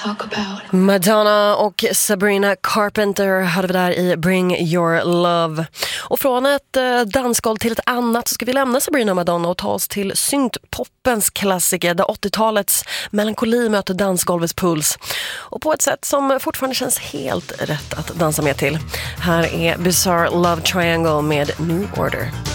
Madonna och Sabrina Carpenter hade vi där i Bring Your Love. Och från ett dansgolv till ett annat så ska vi lämna Sabrina och Madonna och ta oss till syntpoppens klassiker där 80-talets melankoli möter dansgolvets puls. Och på ett sätt som fortfarande känns helt rätt att dansa med till. Här är Bizarre Love Triangle med New Order.